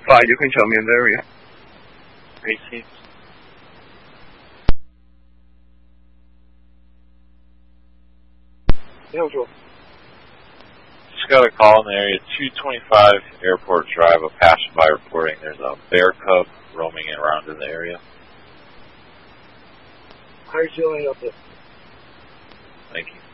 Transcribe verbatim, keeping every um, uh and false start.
five, you can tell me in the area. Received. Yeah, Joe. Just got a call in the area, two twenty-five Airport Drive, a passerby reporting there's a bear cub roaming around in the area. How are you feeling up there? Thank you.